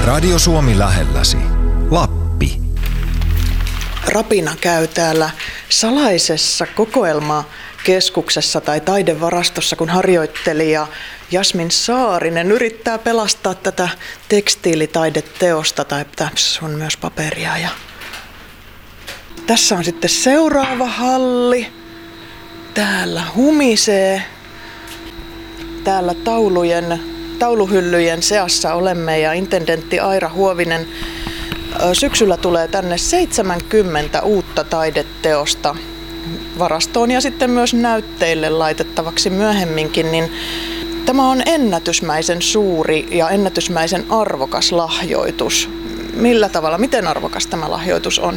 Radio Suomi lähelläsi. Lappi. Rapina käy täällä salaisessa kokoelmakeskuksessa tai taidevarastossa, kun harjoittelija Jasmin Saarinen yrittää pelastaa tätä tekstiilitaideteosta, tai tässä on myös paperia. Ja tässä on sitten seuraava halli. Täällä humisee. Täällä tauluhyllyjen seassa olemme ja intendentti Aira Huovinen. Syksyllä tulee tänne 70 uutta taideteosta varastoon ja sitten myös näytteille laitettavaksi myöhemminkin, niin tämä on ennätysmäisen suuri ja ennätysmäisen arvokas lahjoitus. Millä tavalla, miten arvokas tämä lahjoitus on?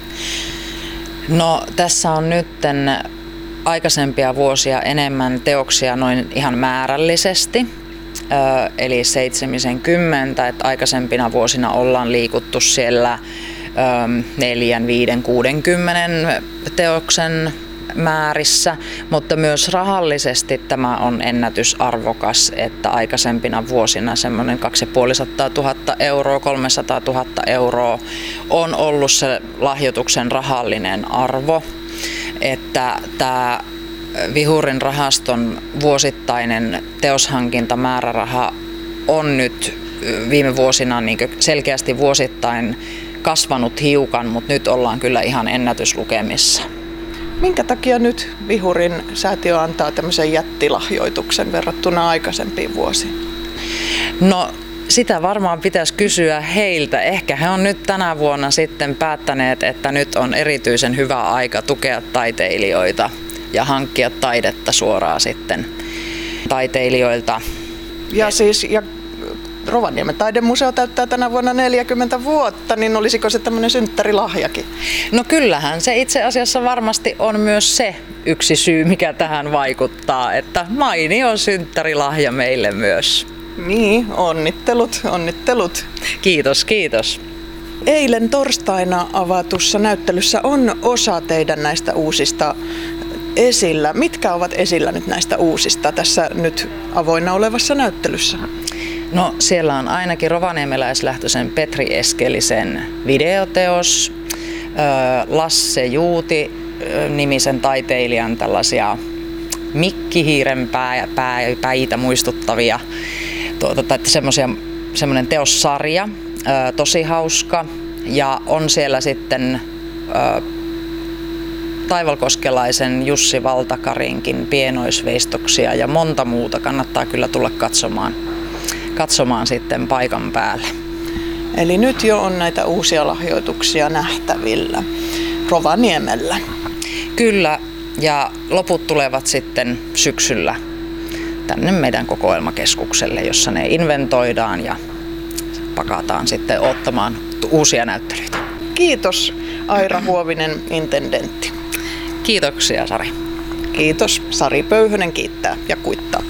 No tässä on nytten aikaisempia vuosia enemmän teoksia noin ihan määrällisesti. Eli 70, että aikaisempina vuosina ollaan liikuttu siellä 4, 5, 60 teoksen määrissä, mutta myös rahallisesti tämä on ennätysarvokas, että aikaisempina vuosina semmoinen 250 000 euroa, 300 000 euroa on ollut se lahjoituksen rahallinen arvo, että tämä Vihurin rahaston vuosittainen teoshankintamääräraha on nyt viime vuosina niin selkeästi vuosittain kasvanut hiukan, mutta nyt ollaan kyllä ihan ennätyslukemissa. Minkä takia nyt Vihurin säätiö antaa tämmöisen jättilahjoituksen verrattuna aikaisempiin vuosiin? No sitä varmaan pitäisi kysyä heiltä. Ehkä he on nyt tänä vuonna sitten päättäneet, että nyt on erityisen hyvä aika tukea taiteilijoita ja hankkia taidetta suoraan sitten taiteilijoilta. Ja Rovaniemen taidemuseo täyttää tänä vuonna 40 vuotta, niin olisiko se tämmöinen synttärilahjakin? No kyllähän se itse asiassa varmasti on myös se yksi syy, mikä tähän vaikuttaa, että mainio synttärilahja meille myös. Niin, onnittelut. Kiitos. Eilen torstaina avatussa näyttelyssä on osa teidän näistä uusista esillä. Mitkä ovat esillä nyt näistä uusista tässä nyt avoinna olevassa näyttelyssä? No siellä on ainakin rovaniemeläislähtöisen Petri Eskelisen videoteos, Lasse Juuti nimisen taiteilijan tällaisia mikkihiiren päitä muistuttavia, semmoinen teossarja, tosi hauska, ja on siellä sitten taivalkoskelaisen Jussi Valtakarinkin pienoisveistoksia ja monta muuta. Kannattaa kyllä tulla katsomaan sitten paikan päälle. Eli nyt jo on näitä uusia lahjoituksia nähtävillä Rovaniemellä. Kyllä, ja loput tulevat sitten syksyllä tänne meidän kokoelmakeskukselle, jossa ne inventoidaan ja pakataan sitten ottamaan uusia näyttelyitä. Kiitos Aira Huovinen, intendentti. Kiitoksia Sari. Kiitos. Sari Pöyhönen kiittää ja kuittaa.